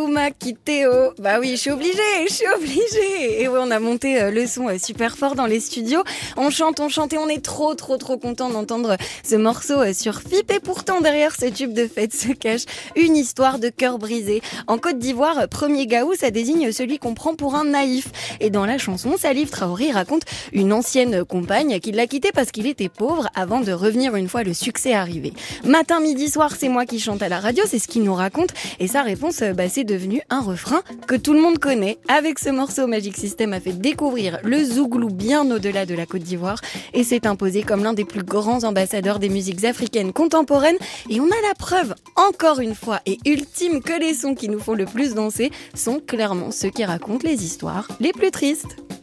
Touma Kiteo. Bah oui, je suis obligée. Et oui, on a monté le son super fort dans les studios. On chante et on est trop content d'entendre ce morceau sur FIP. Et pourtant, derrière ce tube de fête se cache une histoire de cœur brisé. En Côte d'Ivoire, premier gaou, ça désigne celui qu'on prend pour un naïf. Et dans la chanson, Salif Traoré raconte une ancienne compagne qui l'a quitté parce qu'il était pauvre avant de revenir une fois le succès arrivé. Matin, midi, soir, c'est moi qui chante à la radio, c'est ce qu'il nous raconte. Et sa réponse, c'est devenu un refrain que tout le monde connaît. Avec ce morceau, Magic System a fait découvrir le zouglou bien au-delà de la Côte d'Ivoire et s'est imposé comme l'un des plus grands ambassadeurs des musiques africaines contemporaines. Et on a la preuve, encore une fois et ultime, que les sons qui nous font le plus danser sont clairement ceux qui racontent les histoires les plus tristes.